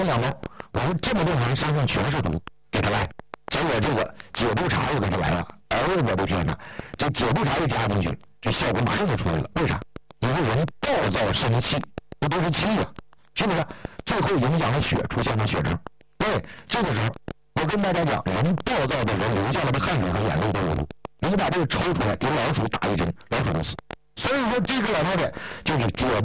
我想了，我说这么多人身上全是毒，给他来，结果这个解毒茶又给他来了。哎呦我的天哪，这解毒茶一加进去，这效果马上就出来了。为啥？因为人暴躁生气，这都是气呀，是不是？最后影响了血，出现了血症。对，这个时候我跟大家讲，人暴躁的人流下来的汗水和眼泪都有毒，你把这个抽出来，给老鼠打一针，老鼠都死。所以说这个老太太就是解